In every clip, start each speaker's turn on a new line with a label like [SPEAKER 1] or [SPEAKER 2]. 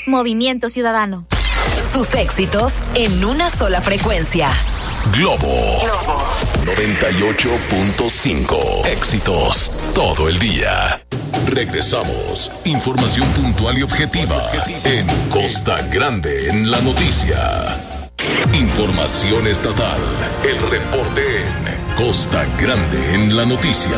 [SPEAKER 1] Movimiento Ciudadano.
[SPEAKER 2] Tus éxitos en una sola frecuencia.
[SPEAKER 3] Globo 98.5. Éxitos todo el día. Regresamos. Información puntual y objetiva en Costa Grande en la noticia. Información estatal. El reporte en Costa Grande en la noticia.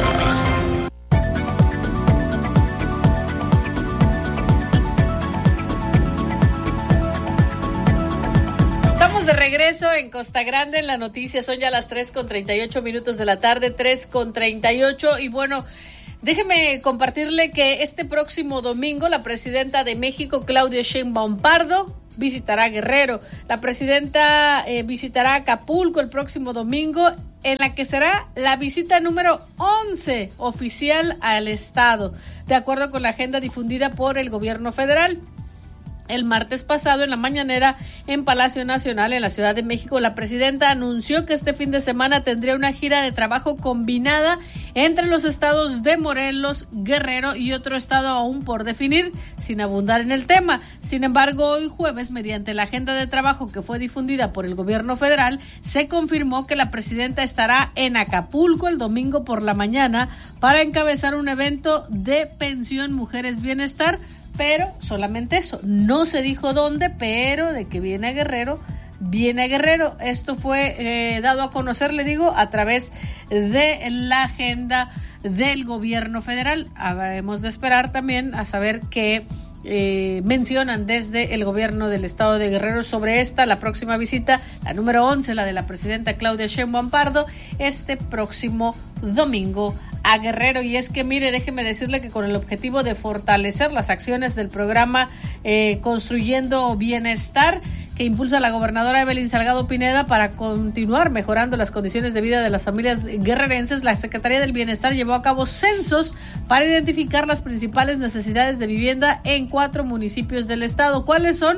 [SPEAKER 4] De regreso en Costa Grande en la noticia, son ya las 3:38 de la tarde, 3:38, y bueno, déjeme compartirle que este próximo domingo la presidenta de México, Claudia Sheinbaum Pardo, visitará Guerrero. La presidenta visitará Acapulco el próximo domingo, en la que será la visita número 11 oficial al estado, de acuerdo con la agenda difundida por el gobierno federal. El martes pasado, en la mañanera en Palacio Nacional, en la Ciudad de México, la presidenta anunció que este fin de semana tendría una gira de trabajo combinada entre los estados de Morelos, Guerrero y otro estado aún por definir, sin abundar en el tema. Sin embargo, hoy jueves, mediante la agenda de trabajo que fue difundida por el gobierno federal, se confirmó que la presidenta estará en Acapulco el domingo por la mañana para encabezar un evento de pensión Mujeres Bienestar. Pero solamente eso, no se dijo dónde, pero de que viene a Guerrero, viene a Guerrero. Esto fue dado a conocer, le digo, a través de la agenda del gobierno federal. Habremos de esperar también a saber qué mencionan desde el gobierno del estado de Guerrero sobre la próxima visita, la número 11, la de la presidenta Claudia Sheinbaum Pardo, este próximo domingo a Guerrero. Y es que, mire, déjeme decirle que con el objetivo de fortalecer las acciones del programa Construyendo Bienestar, que impulsa la gobernadora Evelyn Salgado Pineda para continuar mejorando las condiciones de vida de las familias guerrerenses, la Secretaría del Bienestar llevó a cabo censos para identificar las principales necesidades de vivienda en 4 municipios del estado. ¿Cuáles son?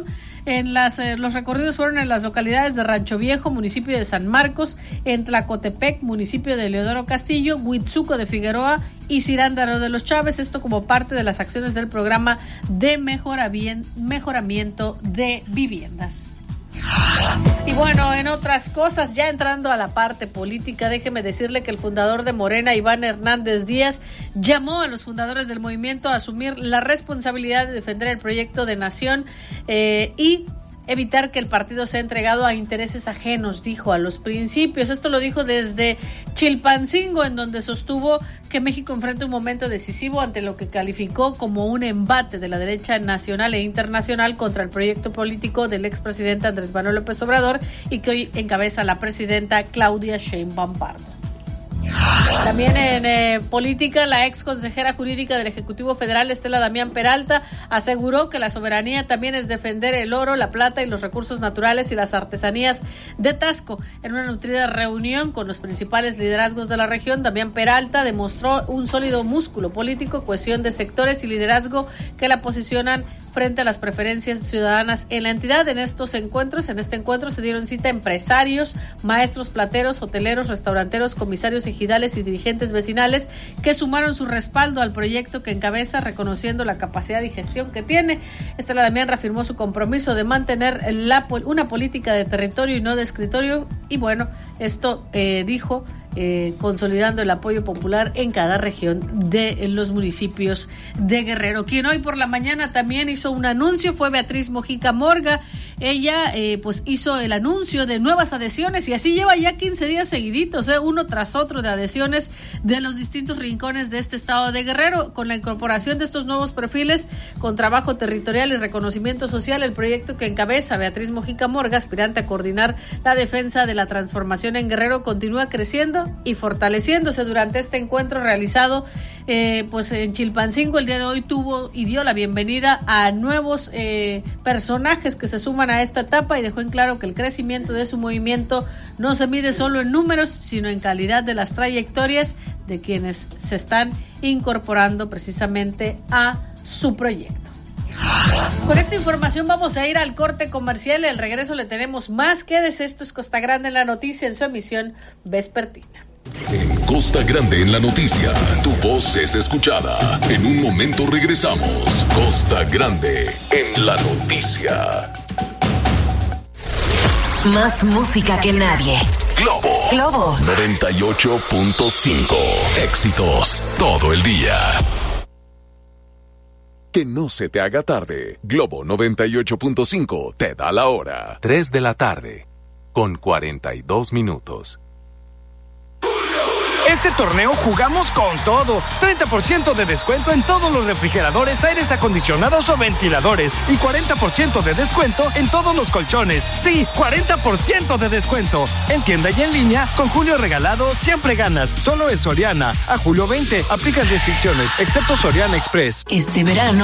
[SPEAKER 4] Los recorridos fueron en las localidades de Rancho Viejo, municipio de San Marcos, en Tlacotepec, municipio de Leodoro Castillo, Huitzuco de Figueroa y Cirándaro de los Chávez, esto como parte de las acciones del programa de mejoramiento de viviendas. Y bueno, en otras cosas, ya entrando a la parte política, déjeme decirle que el fundador de Morena, Iván Hernández Díaz, llamó a los fundadores del movimiento a asumir la responsabilidad de defender el proyecto de nación y evitar que el partido sea entregado a intereses ajenos, dijo, a los principios. Esto lo dijo desde Chilpancingo, en donde sostuvo que México enfrenta un momento decisivo ante lo que calificó como un embate de la derecha nacional e internacional contra el proyecto político del expresidente Andrés Manuel López Obrador y que hoy encabeza la presidenta Claudia Sheinbaum Pardo. También en política, la ex consejera jurídica del Ejecutivo Federal, Estela Damián Peralta, aseguró que la soberanía también es defender el oro, la plata y los recursos naturales y las artesanías de Taxco. En una nutrida reunión con los principales liderazgos de la región, Damián Peralta demostró un sólido músculo político, cohesión de sectores y liderazgo que la posicionan frente a las preferencias ciudadanas en la entidad. En este encuentro se dieron cita empresarios, maestros plateros, hoteleros, restauranteros, comisarios ejidales y dirigentes vecinales que sumaron su respaldo al proyecto que encabeza, reconociendo la capacidad y gestión que tiene. Estela Damián reafirmó su compromiso de mantener una política de territorio y no de escritorio, y bueno, esto dijo, consolidando el apoyo popular en cada región de los municipios de Guerrero. Quien hoy por la mañana también hizo un anuncio fue Beatriz Mojica Morga. Ella pues hizo el anuncio de nuevas adhesiones y así lleva ya 15 días seguiditos, uno tras otro, de adhesiones de los distintos rincones de este estado de Guerrero. Con la incorporación de estos nuevos perfiles con trabajo territorial y reconocimiento social, el proyecto que encabeza Beatriz Mojica Morga, aspirante a coordinar la defensa de la transformación en Guerrero, continúa creciendo y fortaleciéndose. Durante este encuentro realizado pues en Chilpancingo, el día de hoy tuvo y dio la bienvenida a nuevos personajes que se suman a esta etapa y dejó en claro que el crecimiento de su movimiento no se mide solo en números, sino en calidad de las trayectorias de quienes se están incorporando precisamente a su proyecto. Con esta información vamos a ir al corte comercial. Al regreso le tenemos más. Quédese, esto es Costa Grande en la noticia en su emisión vespertina.
[SPEAKER 3] En Costa Grande en la noticia. Tu voz es escuchada. En un momento regresamos. Costa Grande en la noticia.
[SPEAKER 2] Más música que nadie. Globo
[SPEAKER 3] 98.5. Éxitos todo el día. Que no se te haga tarde. Globo 98.5 te da la hora.
[SPEAKER 1] 3 de la tarde, con 42 minutos.
[SPEAKER 5] Este torneo jugamos con todo. 30% de descuento en todos los refrigeradores, aires acondicionados o ventiladores. Y 40% de descuento en todos los colchones. Sí, 40% de descuento. En tienda y en línea, con Julio Regalado siempre ganas. Solo en Soriana. A julio 20, aplican restricciones, excepto Soriana Express.
[SPEAKER 2] Este verano